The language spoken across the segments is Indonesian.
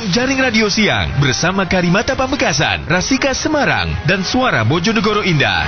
program Jaring Radio Siang bersama Karimata Pamekasan, Rasika Semarang, dan Suara Bojonegoro Indah.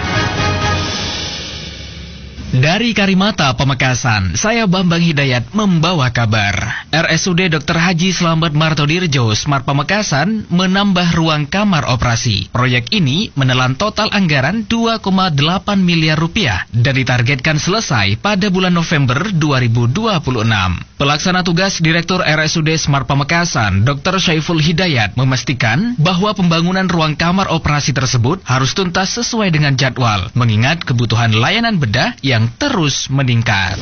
Dari Karimata Pamekasan, saya Bambang Hidayat membawa kabar. RSUD Dr. Haji Slamet Martodirjo, Smart Pamekasan, menambah ruang kamar operasi. Proyek ini menelan total anggaran 2,8 miliar rupiah dan ditargetkan selesai pada bulan November 2026. Pelaksana tugas Direktur RSUD Smart Pamekasan, Dr. Syaiful Hidayat, memastikan bahwa pembangunan ruang kamar operasi tersebut harus tuntas sesuai dengan jadwal, mengingat kebutuhan layanan bedah yang terus meningkat.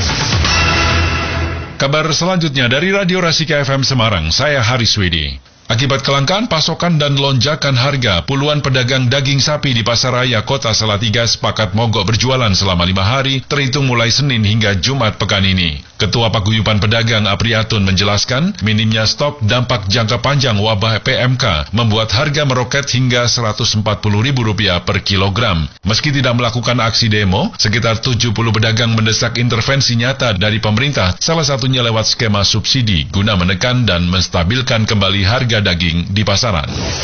Kabar selanjutnya dari Radio Rasika FM Semarang, saya Haris Widi. Akibat kelangkaan pasokan dan lonjakan harga, puluhan pedagang daging sapi di Pasar Raya Kota Salatiga sepakat mogok berjualan selama 5 hari, terhitung mulai Senin hingga Jumat pekan ini. Ketua Paguyuban Pedagang Apriatun menjelaskan, minimnya stok dampak jangka panjang wabah PMK membuat harga meroket hingga Rp140.000 per kilogram. Meski tidak melakukan aksi demo, sekitar 70 pedagang mendesak intervensi nyata dari pemerintah, salah satunya lewat skema subsidi, guna menekan dan menstabilkan kembali harga daging di pasaran.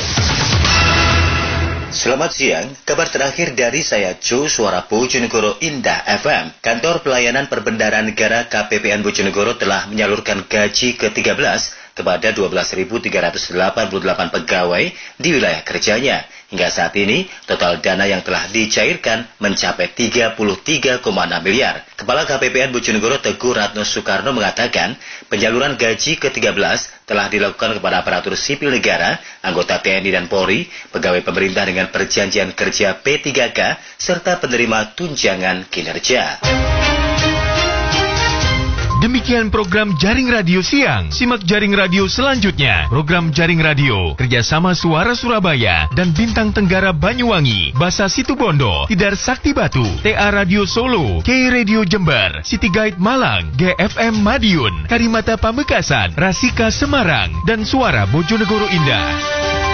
Selamat siang, kabar terakhir dari saya Jo, Suara Bojonegoro Indah FM. Kantor Pelayanan Perbendaharaan Negara KPPN Bojonegoro telah menyalurkan gaji ke-13 kepada 12.388 pegawai di wilayah kerjanya. Hingga saat ini, total dana yang telah dicairkan mencapai 33,6 miliar. Kepala KPPN Bojonegoro Teguh Ratno Soekarno mengatakan, penyaluran gaji ke-13 telah dilakukan kepada aparatur sipil negara, anggota TNI dan Polri, pegawai pemerintah dengan perjanjian kerja P3K, serta penerima tunjangan kinerja. Demikian program Jaring Radio Siang. Simak Jaring Radio selanjutnya. Program Jaring Radio kerjasama Suara Surabaya dan Bintang Tenggara Banyuwangi, Basa Situbondo, Tidar Sakti Batu, TA Radio Solo, K Radio Jember, City Guide Malang, GFM Madiun, Karimata Pamekasan, Rasika Semarang, dan Suara Bojonegoro Indah.